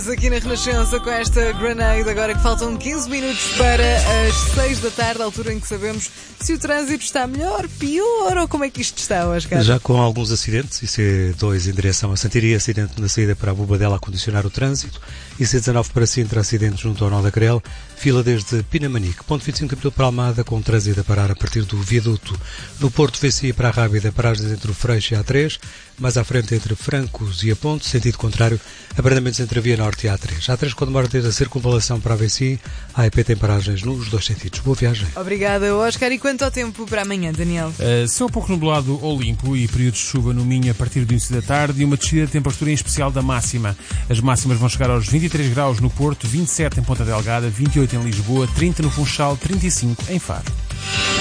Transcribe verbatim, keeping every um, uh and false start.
Aqui na Renascença com esta Grenade, agora que faltam quinze minutos para as seis da tarde, a altura em que sabemos se o trânsito está melhor, pior ou como é que isto está, Oscar? Já com alguns acidentes, I C dois em direção a Santiria, acidente na saída para a Bobadela a condicionar o trânsito, I C dezanove para Sintra, acidente junto ao Nó da Crel, fila desde Pinamanique, ponto vinte e cinco capítulo para Almada, com trânsito a parar a partir do viaduto. No Porto, V C I para a Rábida, paragens entre o Freixo e a A três, mais à frente entre Francos e a Ponte, sentido contrário, abrandamentos entre a Via Norte e a A três. A A três com demora desde a circunvalação para a V C I, a E P tem paragens nos dois sentidos. Boa viagem. Obrigada, Oscar. E quanto ao tempo para amanhã, Daniel? Uh, céu pouco nublado ou limpo e períodos de chuva no Minho a partir do início da tarde e uma descida de temperatura em especial da máxima. As máximas vão chegar aos vinte e três graus no Porto, vinte e sete em Ponta Delgada, vinte e oito em Lisboa, trinta no Funchal, trinta e cinco em Faro.